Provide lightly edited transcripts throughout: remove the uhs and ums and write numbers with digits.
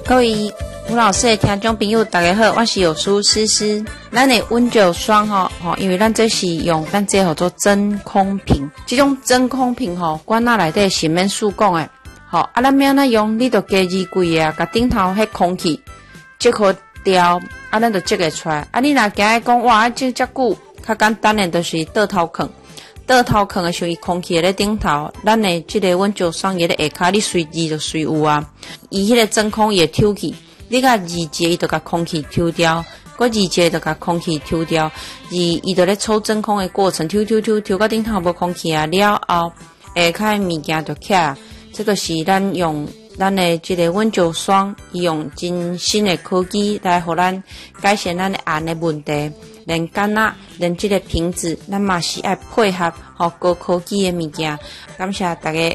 各位吴老师的听众朋友，大家好，我是有书诗诗。咱的温酒霜因为咱这是用咱这叫做真空瓶，这种真空瓶罐仔内底是免速讲的。咱免那用，你就加热柜啊，甲顶头迄空气接好掉，咱就接个出来。你若惊伊讲哇，这遮久，较简单的就是倒头放。倒头放的时候，伊空气在顶头，咱的这个温酒霜也在下骹，你随意就随有啊。伊迄个真空也抽去，你甲二节伊就甲空气抽掉，过二节就甲空气抽掉，伊就咧抽真空的过程，抽到顶头无空气啊，了后下骹的物件就起来。这个是咱用咱的这个温酒霜，伊用真新的科技来互咱改善咱的按的问题。连干仔，连这个瓶子，咱嘛是爱配合高科技的物件。感谢大家。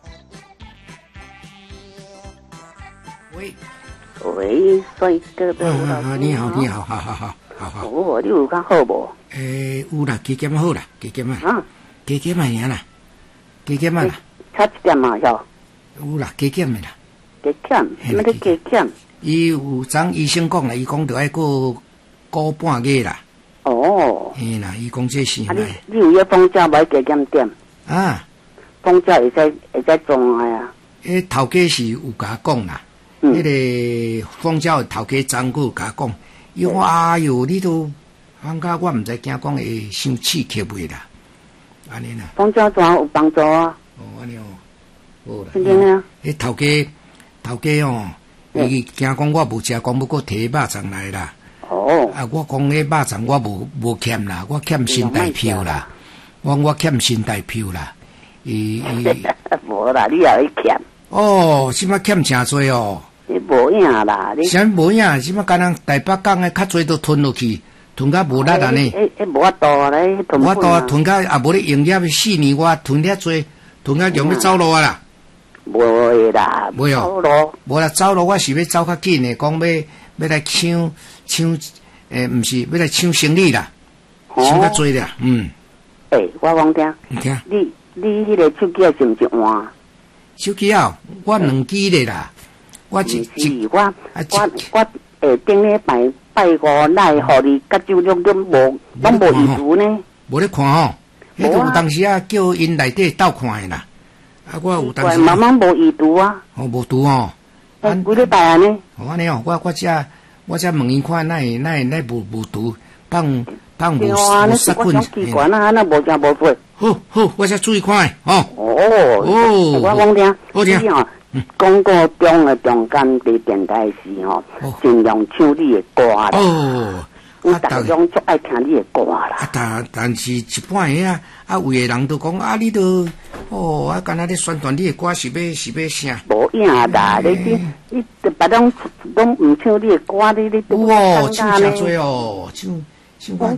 喂，帅哥的吴老师。 你好，好。 你有较好无？ 有啦，加减好啦，加减啊。加减嘛样啦，加减嘛啦。 差一点嘛哟。 有啦，加减的啦。 加减，什么叫加减？ 伊有张医生讲啦，伊讲着爱过半月啦。 哦， 嘿啦，伊讲这是你有迄放假买加减点？ 啊， 放假会使种啊？ 头家是有甲我讲啦，迄个放假的头家张哥甲我讲，伊讲哎哟，你都放假我毋知惊讲会伤刺激袂啦，安尼啦。 放假怎有帮助啊？ 安尼好啦。 真正啊？ 迄头家伊惊讲我无食，讲要搁摕肉粽来啦。 哦， 我讲迄肉粽我无欠啦，我欠新台票啦，我欠新台票啦， 无啦，你也会欠。 哦，即摆欠诚多哦。 你无影啦，你。 啥无影？即摆敢若台北港诶较多都吞落去，吞甲无力安尼。 无法度咧，吞。无法度吞甲也无咧营业4年，我吞遐多，吞甲用要走路啊啦。 无诶啦， 无哦。 走路。 无啦，走路我是要走较紧诶，讲要来抢，毋是要来抢生意啦，抢较多啦， 我讲听，你迄个手机是毋是换？ 手机啊，我2支咧啦，我是我顶礼拜五来互你甲酒量都无移除呢？ 无咧看吼，迄个有当时啊叫因内底斗看诶啦，我有当时慢慢无移除啊， 无除吼， 几礼拜安尼？ 安尼哦，我才问伊看，那无毒，当无杀菌。 我奇怪啊，那无正无错。 好，我才注意看哦。 我讲听， 好听。 广告中的中间伫电台时尽量唱你的歌啦。有大众足爱听你的歌啦。 但是一半个有个人都讲你都敢若咧宣传你的歌是要啥？ 无影啦，你别人拢唔唱你的歌，你都唱真多哦，唱甲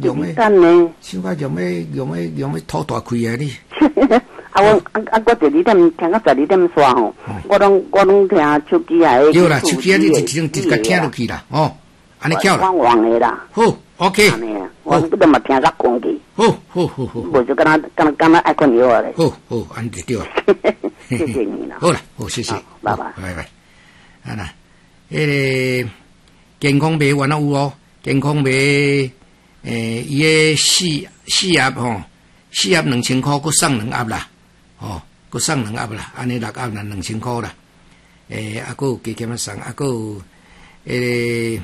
用要吐大气啊你！ 我12点听到12点煞吼，我拢听手机啊。 对啦，手机啊，你直接听落去啦，安尼巧啦。 我忘的啦。 好 ，OK。 我都嘛听甲讲去。 好。 无就敢若爱困药咧。 好，安尼对。 谢谢你啦。 好啦，谢谢。 拜拜。 啊啦，迄个健康码原来有哦，健康码伊个四盒4盒2000块，佮送2盒啦，佮送2盒啦，安尼6盒啦2000块啦，佮有加减啊送，佮有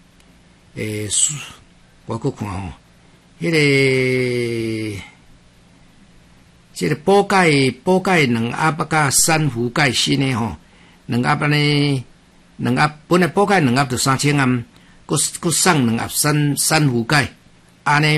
我佮看迄个这个补钙2盒甲珊瑚钙锌的2盒安尼，2盒本来补钙2盒就3000元，佮送2盒珊瑚钙，安尼。